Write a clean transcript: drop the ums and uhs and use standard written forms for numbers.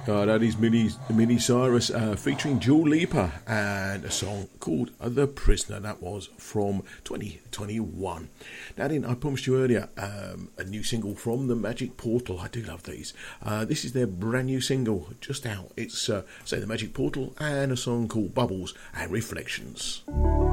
That is Mini Cyrus featuring Dua Lipa and a song called The Prisoner. That was from 2021. Now then, I promised you earlier a new single from the Magic Portal. I do love these. This is their brand new single, just out. It's the Magic Portal and a song called Bubbles and Reflections.